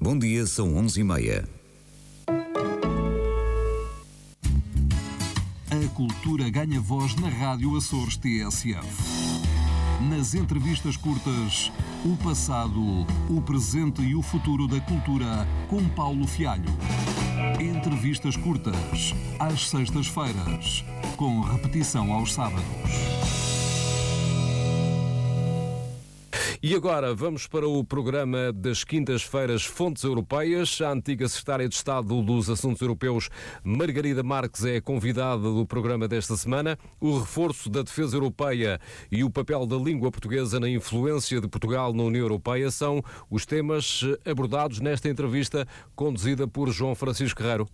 Bom dia, são 11h30. A cultura ganha voz na Rádio Açores TSF. Nas entrevistas curtas, o passado, o presente e o futuro da cultura, com Paulo Fialho. Entrevistas curtas, às sextas-feiras, com repetição aos sábados. E agora vamos para o programa das quintas-feiras Fontes Europeias. A antiga secretária de Estado dos Assuntos Europeus, Margarida Marques, é a convidada do programa desta semana. O reforço da defesa europeia e o papel da língua portuguesa na influência de Portugal na União Europeia são os temas abordados nesta entrevista conduzida por João Francisco Guerreiro.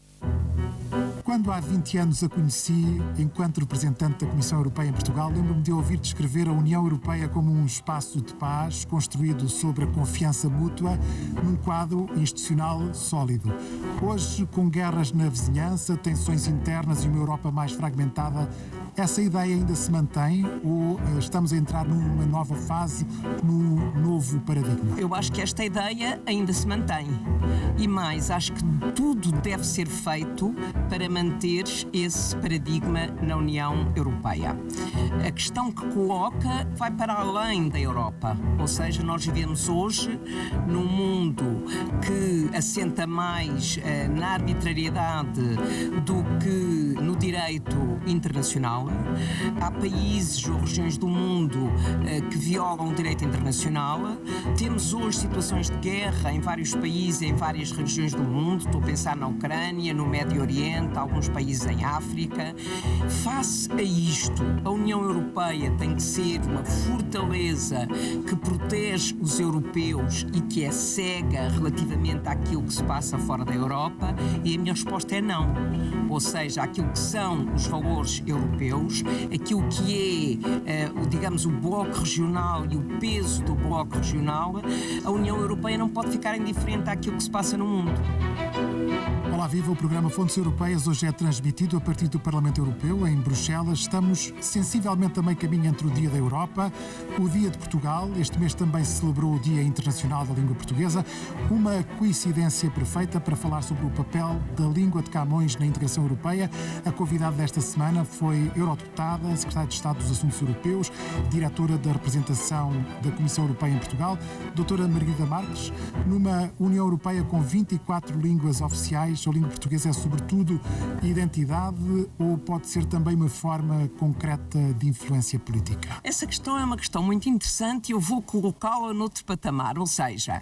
Quando há 20 anos a conheci enquanto representante da Comissão Europeia em Portugal, lembro-me de ouvir descrever a União Europeia como um espaço de paz construído sobre a confiança mútua num quadro institucional sólido. Hoje, com guerras na vizinhança, tensões internas e uma Europa mais fragmentada, essa ideia ainda se mantém ou estamos a entrar numa nova fase, num novo paradigma? Eu acho que esta ideia ainda se mantém. E mais, acho que tudo deve ser feito para manter esse paradigma na União Europeia. A questão que coloca vai para além da Europa. Ou seja, nós vivemos hoje num mundo que assenta mais na arbitrariedade do que no direito internacional. Há países ou regiões do mundo que violam o direito internacional. Temos hoje situações de guerra em vários países, em várias regiões do mundo. Estou a pensar na Ucrânia, no Médio Oriente, alguns países em África. Face a isto, a União Europeia tem que ser uma fortaleza que protege os europeus e que é cega relativamente àquilo que se passa fora da Europa? E a minha resposta é não. Ou seja, aquilo que são os valores europeus, aquilo que é, digamos, o bloco regional e o peso do bloco regional, a União Europeia não pode ficar indiferente àquilo que se passa no mundo. Olá, viva! O programa Fontes Europeias hoje é transmitido a partir do Parlamento Europeu, em Bruxelas. Estamos sensivelmente a meio caminho entre o Dia da Europa, o Dia de Portugal. Este mês também se celebrou o Dia Internacional da Língua Portuguesa. Uma coincidência perfeita para falar sobre o papel da língua de Camões na integração europeia. A convidada desta semana foi eurodeputada, secretária de Estado dos Assuntos Europeus, diretora da representação da Comissão Europeia em Portugal, doutora Margarida Marques. Numa União Europeia com 24 línguas oficiais, a língua portuguesa é sobretudo identidade ou pode ser também uma forma concreta de influência política? Essa questão é uma questão muito interessante e eu vou colocá-la noutro patamar, ou seja,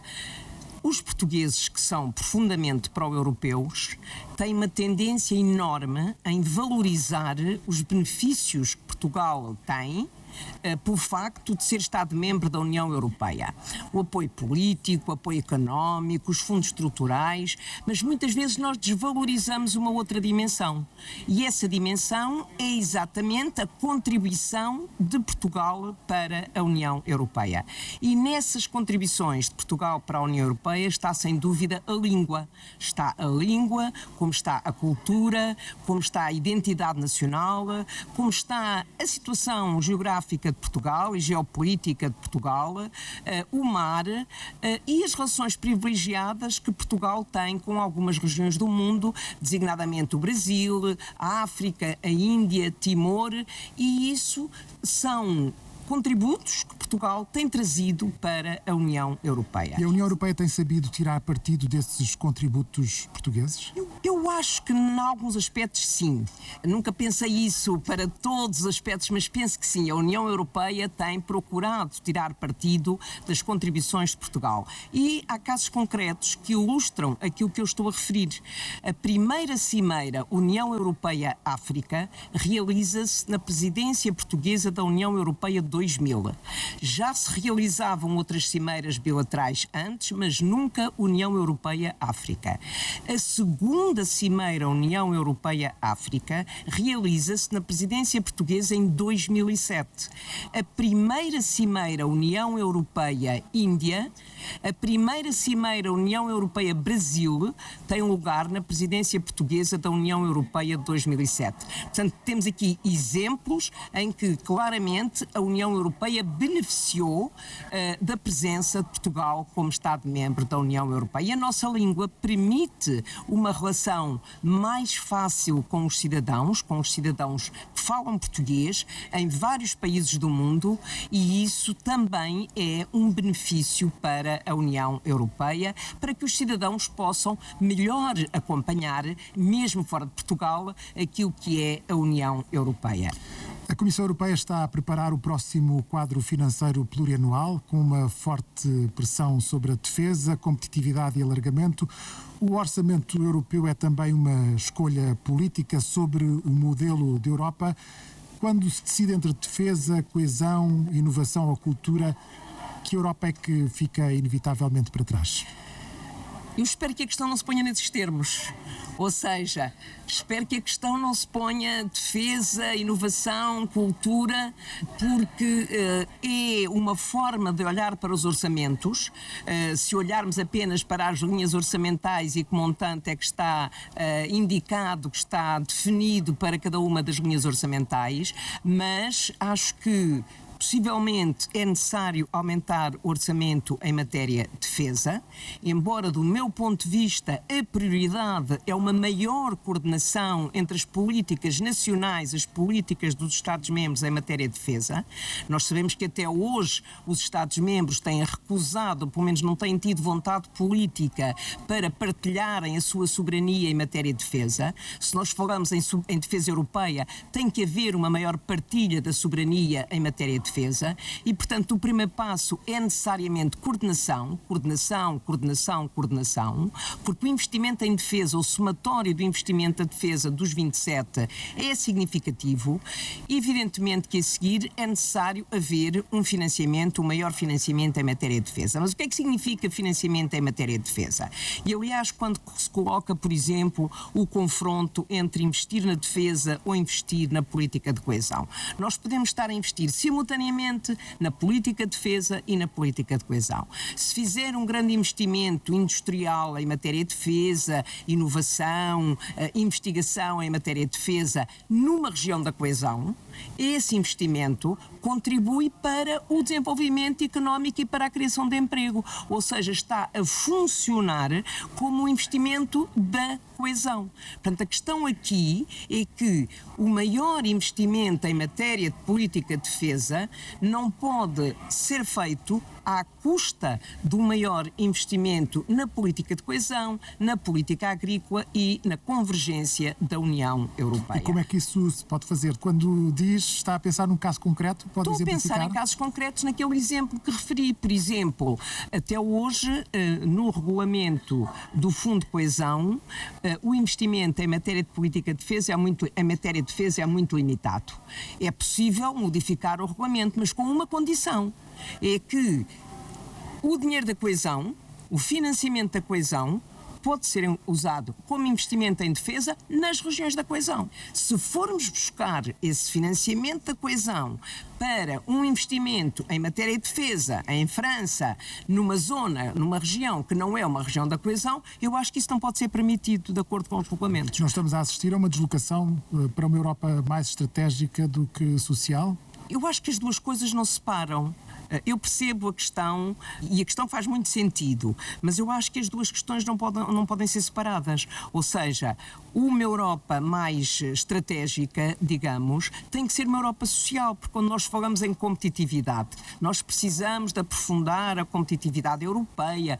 os portugueses que são profundamente pró-europeus têm uma tendência enorme em valorizar os benefícios que Portugal tem pelo facto de ser Estado-membro da União Europeia. O apoio político, o apoio económico, os fundos estruturais, mas muitas vezes nós desvalorizamos uma outra dimensão. E essa dimensão é exatamente a contribuição de Portugal para a União Europeia. E nessas contribuições de Portugal para a União Europeia está, sem dúvida, a língua. Está a língua, como está a cultura, como está a identidade nacional, como está a situação geográfica de Portugal e geopolítica de Portugal, o mar e as relações privilegiadas que Portugal tem com algumas regiões do mundo, designadamente o Brasil, a África, a Índia, Timor, e isso são contributos que Portugal tem trazido para a União Europeia. E a União Europeia tem sabido tirar partido desses contributos portugueses? Eu acho que em alguns aspectos sim. Nunca pensei isso para todos os aspectos, mas penso que sim. A União Europeia tem procurado tirar partido das contribuições de Portugal. E há casos concretos que ilustram aquilo que eu estou a referir. A primeira cimeira União Europeia-África realiza-se na presidência portuguesa da União Europeia de 2000. Já se realizavam outras cimeiras bilaterais antes, mas nunca União Europeia-África. A segunda cimeira União Europeia-África realiza-se na presidência portuguesa em 2007. A primeira cimeira União Europeia-Índia A primeira cimeira União Europeia-Brasil tem lugar na presidência portuguesa da União Europeia de 2007. Portanto, temos aqui exemplos em que claramente a União Europeia beneficiou da presença de Portugal como Estado-membro da União Europeia. E a nossa língua permite uma relação mais fácil com os cidadãos que falam português em vários países do mundo, e isso também é um benefício para a União Europeia, para que os cidadãos possam melhor acompanhar, mesmo fora de Portugal, aquilo que é a União Europeia. A Comissão Europeia está a preparar o próximo quadro financeiro plurianual, com uma forte pressão sobre a defesa, competitividade e alargamento. O orçamento europeu é também uma escolha política sobre o modelo de Europa. Quando se decide entre defesa, coesão, inovação ou cultura, que Europa é que fica inevitavelmente para trás? Eu espero que a questão não se ponha nesses termos. Ou seja, espero que a questão não se ponha defesa, inovação, cultura, porque é uma forma de olhar para os orçamentos. Se olharmos apenas para as linhas orçamentais e que montante é que está indicado, que está definido para cada uma das linhas orçamentais, mas acho que possivelmente é necessário aumentar o orçamento em matéria de defesa, embora do meu ponto de vista a prioridade é uma maior coordenação entre as políticas nacionais, as políticas dos Estados-membros em matéria de defesa. Nós sabemos que até hoje os Estados-membros têm recusado, pelo menos não têm tido vontade política para partilharem a sua soberania em matéria de defesa. Se nós falamos em defesa europeia, tem que haver uma maior partilha da soberania em matéria de defesa e, portanto, o primeiro passo é necessariamente coordenação, porque o investimento em defesa, o somatório do investimento da defesa dos 27 é significativo. Evidentemente que a seguir é necessário haver um maior financiamento em matéria de defesa. Mas o que é que significa financiamento em matéria de defesa? E, aliás, quando se coloca, por exemplo, o confronto entre investir na defesa ou investir na política de coesão, nós podemos estar a investir simultaneamente na política de defesa e na política de coesão. Se fizer um grande investimento industrial em matéria de defesa, inovação, investigação em matéria de defesa numa região da coesão, esse investimento contribui para o desenvolvimento económico e para a criação de emprego, ou seja, está a funcionar como um investimento da coesão. Portanto, a questão aqui é que o maior investimento em matéria de política de defesa não pode ser feito à custa do maior investimento na política de coesão, na política agrícola e na convergência da União Europeia. E como é que isso se pode fazer? Quando está a pensar num caso concreto, pode exemplificar? Estou a pensar em casos concretos naquele exemplo que referi. Por exemplo, até hoje, no regulamento do Fundo de Coesão, o investimento em matéria de política de defesa é muito limitado. É possível modificar o regulamento, mas com uma condição. É que o dinheiro da coesão, o financiamento da coesão, pode ser usado como investimento em defesa nas regiões da coesão. Se formos buscar esse financiamento da coesão para um investimento em matéria de defesa em França, numa região que não é uma região da coesão, eu acho que isso não pode ser permitido de acordo com os regulamentos. Nós estamos a assistir a uma deslocação para uma Europa mais estratégica do que social? Eu acho que as duas coisas não se separam. Eu percebo a questão e a questão faz muito sentido, mas eu acho que as duas questões não podem ser separadas. Ou seja, uma Europa mais estratégica, digamos, tem que ser uma Europa social, porque quando nós falamos em competitividade, nós precisamos de aprofundar a competitividade europeia.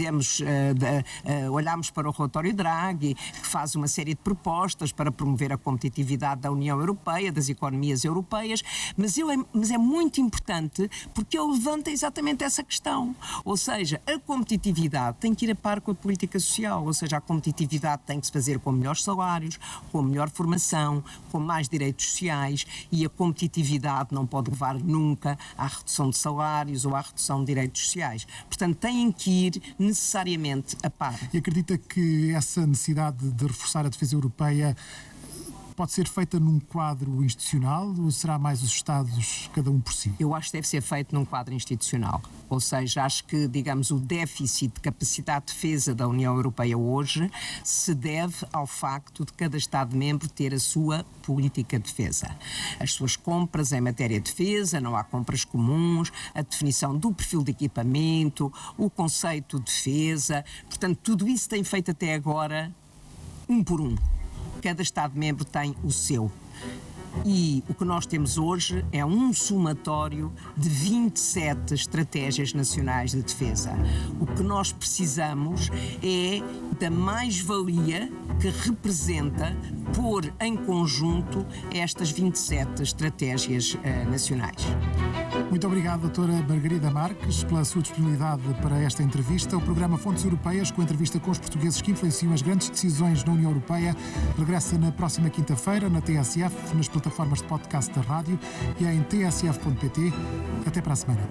Olhámos para o relatório Draghi, que faz uma série de propostas para promover a competitividade da União Europeia, das economias europeias, mas é muito importante porque ele levanta exatamente essa questão. Ou seja, a competitividade tem que ir a par com a política social, ou seja, a competitividade tem que se fazer com melhores salários, com melhor formação, com mais direitos sociais, e a competitividade não pode levar nunca à redução de salários ou à redução de direitos sociais. Portanto, têm que ir necessariamente a par. E acredita que essa necessidade de reforçar a defesa europeia pode ser feita num quadro institucional ou será mais os Estados, cada um por si? Eu acho que deve ser feito num quadro institucional. Ou seja, acho que, digamos, o déficit de capacidade de defesa da União Europeia hoje se deve ao facto de cada Estado-membro ter a sua política de defesa. As suas compras em matéria de defesa, não há compras comuns, a definição do perfil de equipamento, o conceito de defesa. Portanto, tudo isso tem feito até agora um por um. Cada Estado-membro tem o seu. E o que nós temos hoje é um somatório de 27 estratégias nacionais de defesa. O que nós precisamos é da mais-valia que representa pôr em conjunto estas 27 estratégias nacionais. Muito obrigado, doutora Margarida Marques, pela sua disponibilidade para esta entrevista. O programa Fontes Europeias, com entrevista com os portugueses que influenciam as grandes decisões na União Europeia, regressa na próxima quinta-feira na TSF, nas plataformas de podcast da rádio e em tsf.pt. Até para a semana.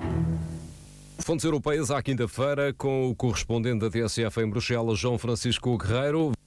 Fontes Europeias à quinta-feira, com o correspondente da TSF em Bruxelas, João Francisco Guerreiro.